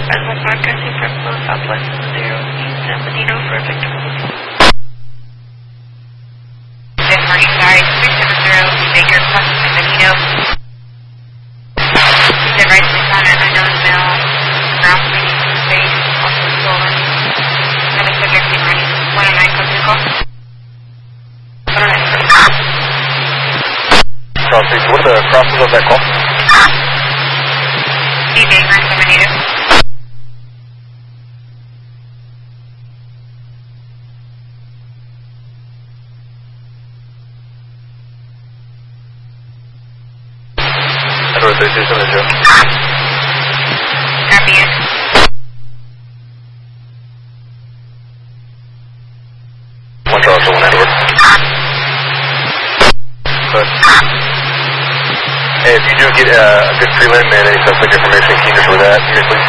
Redwood broadcasting from Flow Southwest 0 San Bernardino for Victor. Good morning, guys. 370 Baker Plus San Bernardino. The right to sound and unknown male. Ground speeding to space, also stolen. And a subject in running 109 Copico. 109 Copico. Crossing, what are the crosses of that call? D-Day, Grand San Bernardino. Edward 337 Joe. Copy it. One Charles, one Edward. Good. Hey, if you do get a good prelim and any suspect information, can you just with that?